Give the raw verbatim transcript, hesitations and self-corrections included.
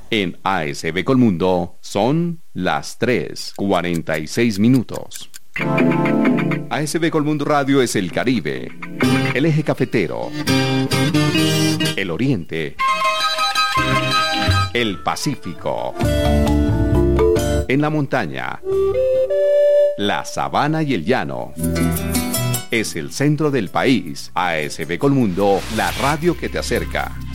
En A S B Colmundo son las tres cuarenta y seis minutos. A S B Colmundo Radio es el Caribe, el eje cafetero, el Oriente, el Pacífico, en la montaña, la sabana y el llano. Es el centro del país. A S B Colmundo, la radio que te acerca.